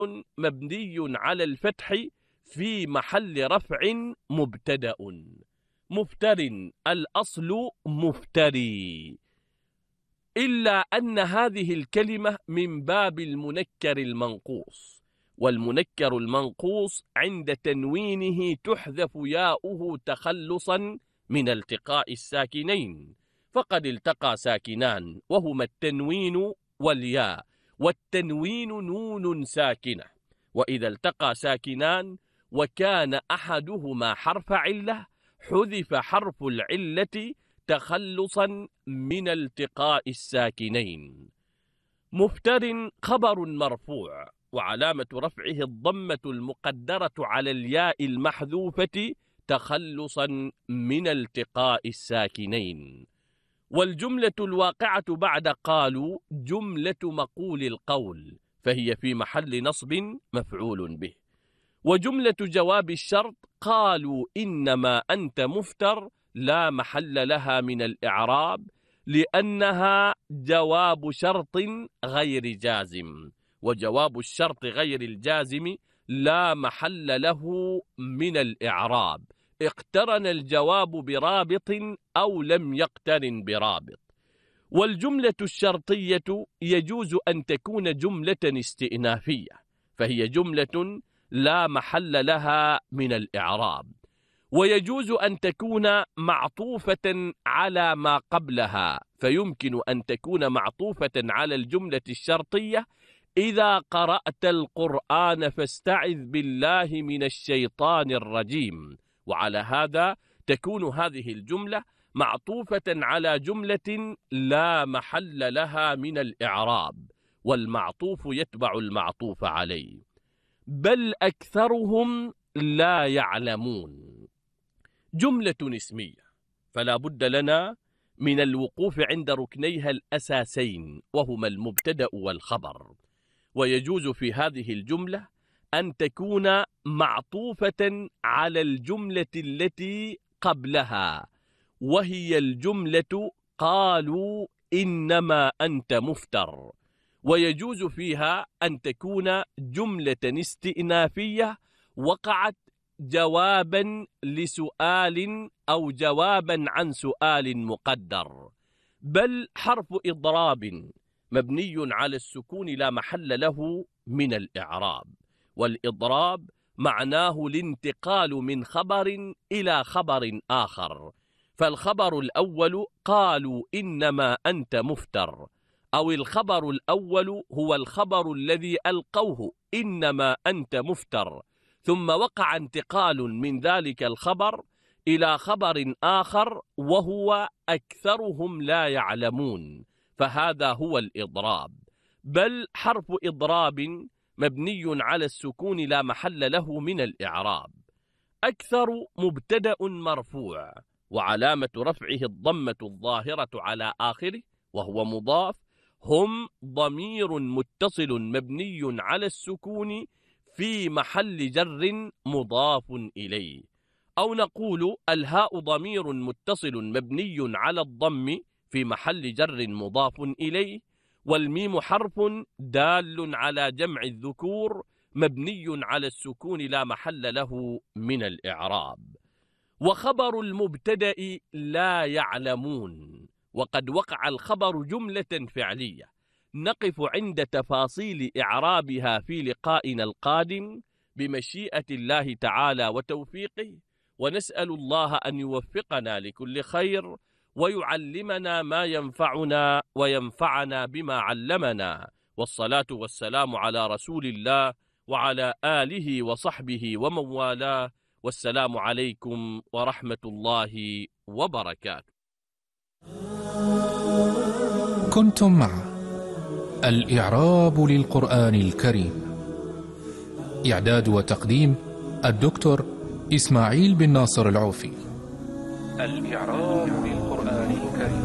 مبني على الفتح في محل رفع مبتدأ. مفتر الأصل مفتري، إلا أن هذه الكلمة من باب المنكر المنقوص، والمنكر المنقوص عند تنوينه تحذف ياؤه تخلصا من التقاء الساكنين، فقد التقى ساكنان وهما التنوين والياء، والتنوين نون ساكنة، وإذا التقى ساكنان وكان أحدهما حرف علة حذف حرف العلة تخلصا من التقاء الساكنين. مفتر خبر مرفوع، وعلامة رفعه الضمة المقدرة على الياء المحذوفة تخلصا من التقاء الساكنين. والجملة الواقعة بعد قالوا جملة مقول القول، فهي في محل نصب مفعول به. وجملة جواب الشرط قالوا إنما أنت مفتر لا محل لها من الإعراب، لأنها جواب شرط غير جازم، وجواب الشرط غير الجازم لا محل له من الإعراب، اقترن الجواب برابط أو لم يقترن برابط. والجملة الشرطية يجوز أن تكون جملة استئنافية، فهي جملة لا محل لها من الإعراب. ويجوز أن تكون معطوفة على ما قبلها، فيمكن أن تكون معطوفة على الجملة الشرطية إذا قرأت القرآن فاستعذ بالله من الشيطان الرجيم، وعلى هذا تكون هذه الجملة معطوفة على جملة لا محل لها من الإعراب، والمعطوف يتبع المعطوف عليه. بل أكثرهم لا يعلمون جملة اسمية، فلا بد لنا من الوقوف عند ركنيها الأساسين، وهما المبتدأ والخبر. ويجوز في هذه الجملة أن تكون معطوفة على الجملة التي قبلها، وهي الجملة قالوا إنما أنت مفتر. ويجوز فيها أن تكون جملة استئنافية وقعت جوابا لسؤال أو جوابا عن سؤال مقدر. بل حرف إضراب مبني على السكون لا محل له من الإعراب، والإضراب معناه الانتقال من خبر إلى خبر آخر، فالخبر الأول قالوا إنما أنت مفتر، أو الخبر الأول هو الخبر الذي ألقوه إنما أنت مفتر، ثم وقع انتقال من ذلك الخبر إلى خبر آخر وهو أكثرهم لا يعلمون، فهذا هو الإضراب. بل حرف إضراب مبني على السكون لا محل له من الإعراب. أكثر مبتدأ مرفوع، وعلامة رفعه الضمة الظاهرة على آخره وهو مضاف. هم ضمير متصل مبني على السكون في محل جر مضاف إليه، أو نقول الهاء ضمير متصل مبني على الضم في محل جر مضاف إليه، والميم حرف دال على جمع الذكور مبني على السكون لا محل له من الإعراب. وخبر المبتدأ لا يعلمون، وقد وقع الخبر جملة فعلية نقف عند تفاصيل إعرابها في لقائنا القادم بمشيئة الله تعالى وتوفيقه، ونسأل الله أن يوفقنا لكل خير ويعلمنا ما ينفعنا وينفعنا بما علمنا، والصلاة والسلام على رسول الله وعلى آله وصحبه ومن والاه، والسلام عليكم ورحمة الله وبركاته. كنتم مع الإعراب للقرآن الكريم، إعداد وتقديم الدكتور إسماعيل بن ناصر العوفي. الإعراب للقرآن الكريم.